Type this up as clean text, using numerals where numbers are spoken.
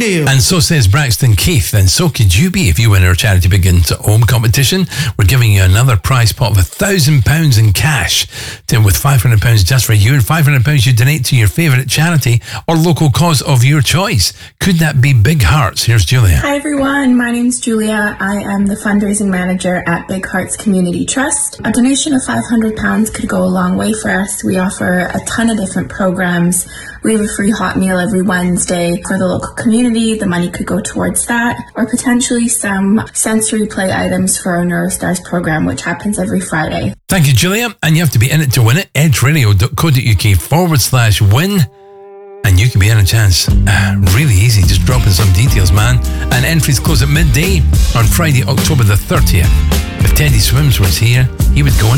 you. And so says Braxton Keith, and so could you be if you win our Charity Begins at Home competition. We're giving you another prize pot of £1,000 in cash, with £500 just for you and £500 you donate to your favourite charity or local cause of your choice. Could that be Big Hearts? Here's Julia. Hi everyone, my name's Julia. I am the fundraising manager at Big Hearts Community Trust. A donation of £500 could go a long way for us. We offer a ton of different programs. We have a free hot meal every Wednesday for the local community. The money could go towards that, or potentially some sensory play items for our NeuroStars program, which happens every Friday. Thank you, Julia. And you have to be in it to win it. edgeradio.co.uk/win. And you can be in a chance. Really easy. Just drop in some details, man. And entries close at midday on Friday, October the 30th. If Teddy Swims was here, he would go in.